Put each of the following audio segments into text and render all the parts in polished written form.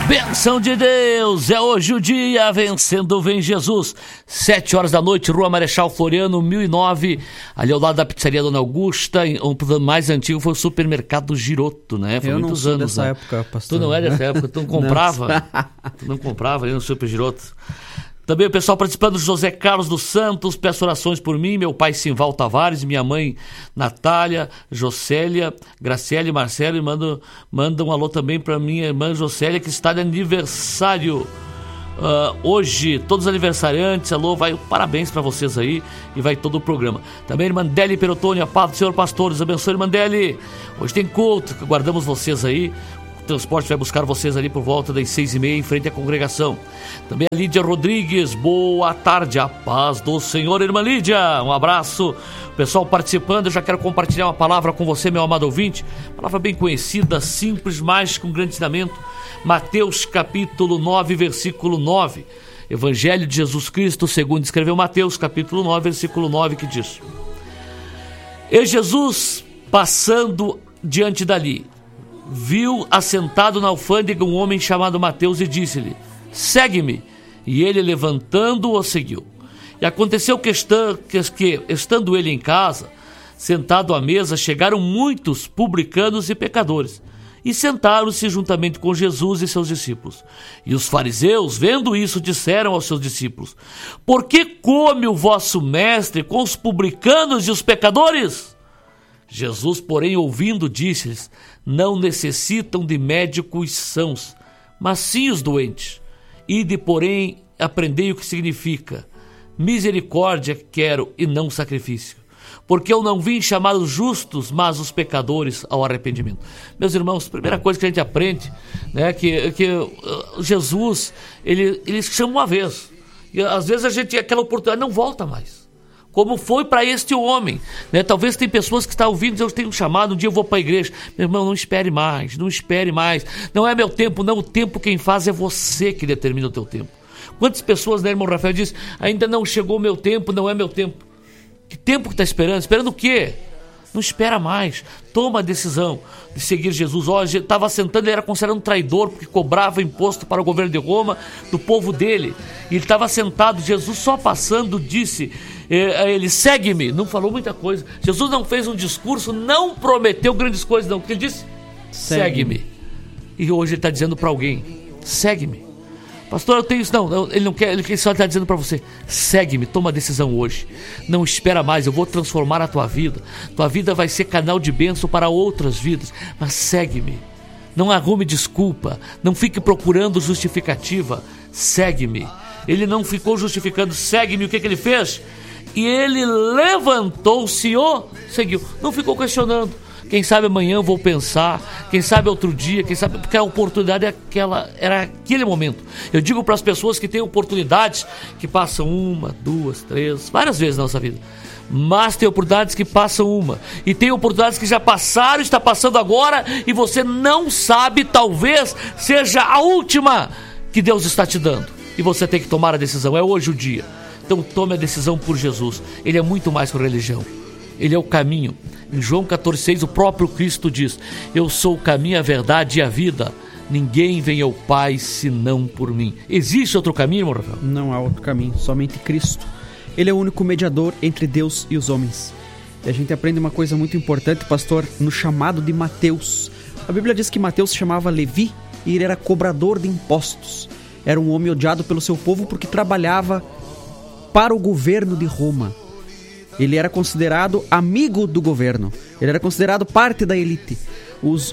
Bênção de Deus, é hoje o dia, vencendo vem Jesus. 7 horas da noite, Rua Marechal Floriano, 1009, ali ao lado da pizzaria Dona Augusta. O mais antigo foi o supermercado Giroto, né? Foi muitos anos. Dessa época, pastor. Tu não é dessa época, tu não comprava? Tu não comprava ali no Super Giroto? Também o pessoal participando, José Carlos dos Santos, peço orações por mim, meu pai Simval Tavares, minha mãe Natália, Jocélia, Graciele e Marcelo, e manda um alô também para minha irmã Jocélia, que está de aniversário hoje. Todos os aniversariantes, alô, parabéns para vocês aí, e vai todo o programa. Também irmã Deli Perotoni, a paz do Senhor Pastor, Deus abençoe, irmã Deli. Hoje tem culto, aguardamos vocês aí. O transporte vai buscar vocês ali por volta das 6h30 em frente à congregação. Também a Lídia Rodrigues, boa tarde, a paz do Senhor, irmã Lídia, um abraço. Pessoal participando, eu já quero compartilhar uma palavra com você, meu amado ouvinte, palavra bem conhecida, simples, mas com grande ensinamento. Mateus capítulo 9, versículo 9, Evangelho de Jesus Cristo segundo escreveu Mateus capítulo 9, versículo 9, que diz: E Jesus, passando diante dali, viu assentado na alfândega um homem chamado Mateus e disse-lhe: segue-me. E ele, levantando-o, o seguiu. E aconteceu que estando ele em casa, sentado à mesa, chegaram muitos publicanos e pecadores, e sentaram-se juntamente com Jesus e seus discípulos. E os fariseus, vendo isso, disseram aos seus discípulos: por que come o vosso mestre com os publicanos e os pecadores? Jesus, porém, ouvindo, disse-lhes: não necessitam de médicos sãos, mas sim os doentes. Ide, porém, aprendei o que significa: misericórdia quero e não sacrifício. Porque eu não vim chamar os justos, mas os pecadores ao arrependimento. Meus irmãos, a primeira coisa que a gente aprende, né, que Jesus, ele chama uma vez. E às vezes a gente, aquela oportunidade não volta mais. Como foi para este homem, né? Talvez tem pessoas que estão ouvindo, eu tenho um chamado, um dia eu vou para a igreja. Meu irmão, não espere mais, não é meu tempo, não, o tempo quem faz é você que determina o teu tempo. Quantas pessoas, né, irmão Rafael, diz: ainda não chegou o meu tempo, não é meu tempo. Que tempo que está esperando? Esperando o quê? Não espera mais, toma a decisão de seguir Jesus. Estava sentando, ele era considerado um traidor, porque cobrava imposto para o governo de Roma, do povo dele, e ele estava sentado. Jesus, só passando, disse a ele: segue-me. Não falou muita coisa, Jesus não fez um discurso, não prometeu grandes coisas, não. O que ele disse? Segue-me. E hoje ele está dizendo para alguém: segue-me. Pastor, eu tenho isso. Não, ele não quer, ele só está dizendo para você: segue-me, toma a decisão hoje. Não espera mais, eu vou transformar a tua vida. Tua vida vai ser canal de bênção para outras vidas. Mas segue-me. Não arrume desculpa, não fique procurando justificativa. Segue-me. Ele não ficou justificando, segue-me. O que ele fez? E ele levantou-se e o seguiu. Não ficou questionando. Quem sabe amanhã eu vou pensar, quem sabe outro dia, quem sabe, porque a oportunidade era aquele momento. Eu digo para as pessoas que têm oportunidades que passam 1, 2, 3, várias vezes na nossa vida, mas tem oportunidades que passam uma, e tem oportunidades que já passaram, está passando agora, e você não sabe, talvez seja a última que Deus está te dando, e você tem que tomar a decisão. É hoje o dia. Então tome a decisão por Jesus. Ele é muito mais que religião, ele é o caminho. Em João 14,6, o próprio Cristo diz: eu sou o caminho, a verdade e a vida. Ninguém vem ao Pai senão por mim. Existe outro caminho, irmão Rafael? Não há outro caminho, somente Cristo. Ele é o único mediador entre Deus e os homens. E a gente aprende uma coisa muito importante, pastor, no chamado de Mateus. A Bíblia diz que Mateus se chamava Levi e ele era cobrador de impostos. Era um homem odiado pelo seu povo porque trabalhava para o governo de Roma. Ele era considerado amigo do governo. Ele era considerado parte da elite. Os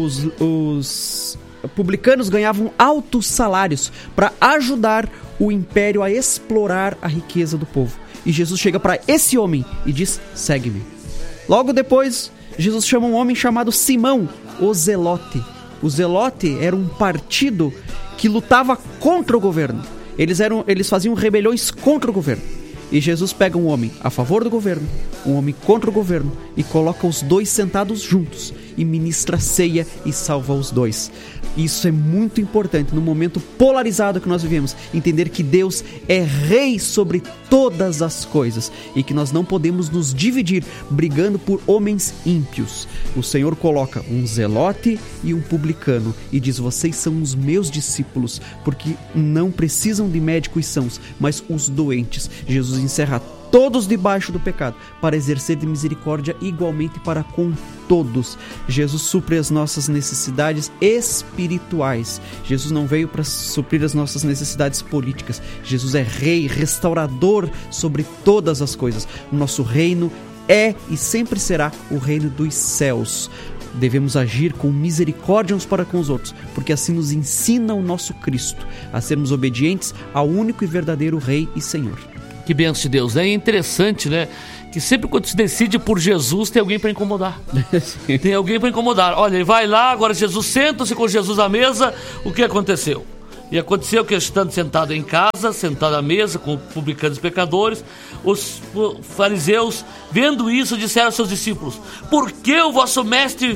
publicanos ganhavam altos salários para ajudar o império a explorar a riqueza do povo. E Jesus chega para esse homem e diz: segue-me. Logo depois, Jesus chama um homem chamado Simão, o Zelote. O Zelote era um partido que lutava contra o governo. Eles faziam rebeliões contra o governo. E Jesus pega um homem a favor do governo, um homem contra o governo, e coloca os dois sentados juntos e ministra a ceia e salva os dois. Isso é muito importante no momento polarizado que nós vivemos, entender que Deus é rei sobre todas as coisas e que nós não podemos nos dividir brigando por homens ímpios. O Senhor coloca um zelote e um publicano e diz: vocês são os meus discípulos, porque não precisam de médicos sãos, mas os doentes. Jesus encerra todos debaixo do pecado, para exercer de misericórdia igualmente para com todos. Jesus supre as nossas necessidades espirituais. Jesus não veio para suprir as nossas necessidades políticas. Jesus é rei, restaurador sobre todas as coisas. O nosso reino é e sempre será o reino dos céus. Devemos agir com misericórdia uns para com os outros, porque assim nos ensina o nosso Cristo a sermos obedientes ao único e verdadeiro Rei e Senhor. Que bênção de Deus, né? É interessante, né? Que sempre quando se decide por Jesus, tem alguém para incomodar. Tem alguém para incomodar. Olha, ele vai lá, agora Jesus senta-se com Jesus à mesa. O que aconteceu? E aconteceu que, estando sentado em casa, sentado à mesa com publicanos e pecadores, os fariseus, vendo isso, disseram aos seus discípulos: por que o vosso mestre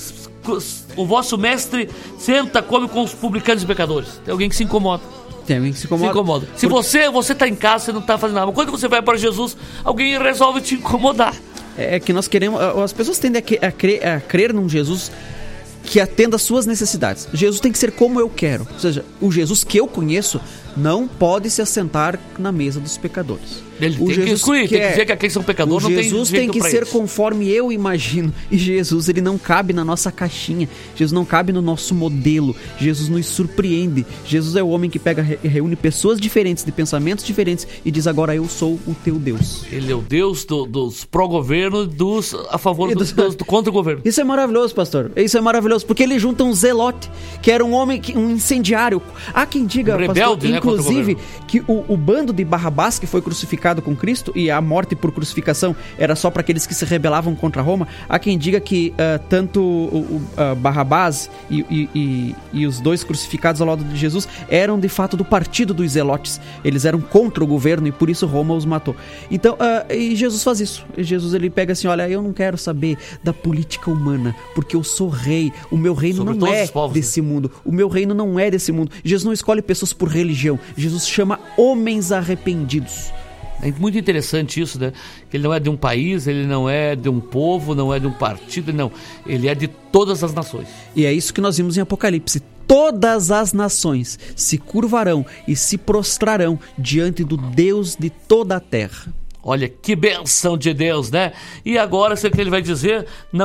senta, come com os publicanos e pecadores? Tem alguém que se incomoda. Tem alguém que se incomoda. Se você está em casa, você não está fazendo nada. Mas quando você vai para Jesus, alguém resolve te incomodar. É que nós queremos... As pessoas tendem a crer num Jesus que atenda às suas necessidades. Jesus tem que ser como eu quero. Ou seja, o Jesus que eu conheço não pode se assentar na mesa dos pecadores. Ele tem que excluir, tem que dizer que aqueles são pecadores, não tem jeito. Jesus tem que ser conforme eu imagino. E Jesus, ele não cabe na nossa caixinha. Jesus não cabe no nosso modelo. Jesus nos surpreende. Jesus é o homem que reúne pessoas diferentes, de pensamentos diferentes, e diz: agora eu sou o teu Deus. Ele é o Deus dos pró-governo, dos a favor do contra o governo. Isso é maravilhoso, pastor. Isso é maravilhoso, porque ele junta um zelote, que era um homem, um incendiário. Há quem diga, rebelde, pastor, inclusive, que o bando de Barrabás, que foi crucificado com Cristo, e a morte por crucificação era só para aqueles que se rebelavam contra Roma. Há quem diga que tanto Barrabás e os dois crucificados ao lado de Jesus eram de fato do partido dos zelotes. Eles eram contra o governo e por isso Roma os matou. Então, e Jesus faz isso. Jesus, ele pega assim: olha, eu não quero saber da política humana, porque eu sou rei. O meu reino não é desse mundo. O meu reino não é desse mundo. Jesus não escolhe pessoas por religião. Jesus chama homens arrependidos. É muito interessante isso, né? Ele não é de um país, ele não é de um povo, não é de um partido, não. Ele é de todas as nações. E é isso que nós vimos em Apocalipse. Todas as nações se curvarão e se prostrarão diante do Deus de toda a terra. Olha, que bênção de Deus, né? E agora, sei que ele vai dizer: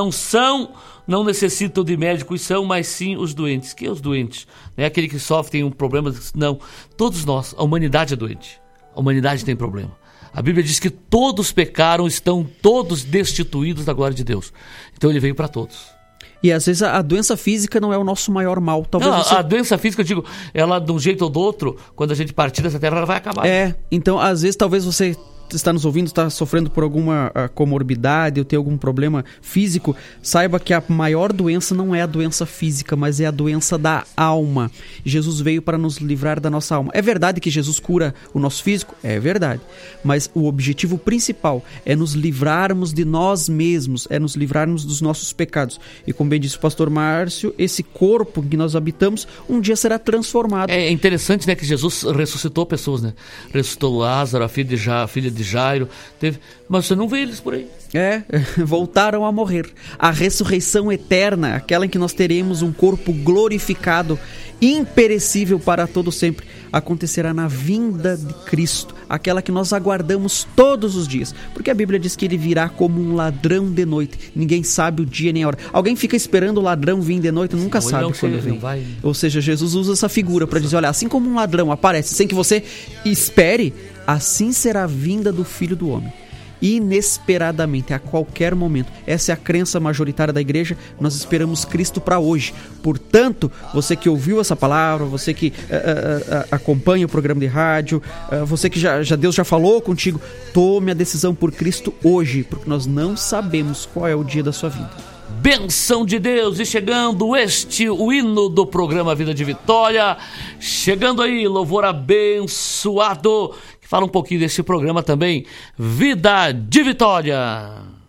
não necessitam de médicos são, mas sim os doentes. Que é os doentes? Não é aquele que sofre, tem um problema? Não, todos nós, a humanidade é doente. A humanidade tem problema. A Bíblia diz que todos pecaram, estão todos destituídos da glória de Deus. Então ele veio para todos. E às vezes a doença física não é o nosso maior mal. Talvez não, a doença física, eu digo, ela de um jeito ou do outro, quando a gente partir dessa terra, ela vai acabar. Então às vezes talvez você está nos ouvindo, está sofrendo por alguma comorbidade ou tem algum problema físico, saiba que a maior doença não é a doença física, mas é a doença da alma. Jesus veio para nos livrar da nossa alma. É verdade que Jesus cura o nosso físico? É verdade. Mas o objetivo principal é nos livrarmos de nós mesmos, é nos livrarmos dos nossos pecados. E como bem disse o pastor Márcio, esse corpo que nós habitamos um dia será transformado. É interessante, né, que Jesus ressuscitou pessoas, né? Ressuscitou Lázaro, a filha de Jairo, mas você não vê eles por aí. Voltaram a morrer. A ressurreição eterna, aquela em que nós teremos um corpo glorificado, imperecível para todo sempre, acontecerá na vinda de Cristo, aquela que nós aguardamos todos os dias, porque a Bíblia diz que ele virá como um ladrão de noite. Ninguém sabe o dia nem a hora. Alguém fica esperando o ladrão vir de noite, nunca sabe quando vem. Ou seja, Jesus usa essa figura para dizer: olha, assim como um ladrão aparece sem que você espere, assim será a vinda do Filho do Homem. Inesperadamente, a qualquer momento. Essa é a crença majoritária da igreja. Nós esperamos Cristo para hoje. Portanto, você que ouviu essa palavra, você que acompanha o programa de rádio, você que Deus já falou contigo, tome a decisão por Cristo hoje, porque nós não sabemos qual é o dia da sua vida. Bênção de Deus, e chegando o hino do programa Vida de Vitória, chegando aí, louvor abençoado, que fala um pouquinho desse programa também, Vida de Vitória.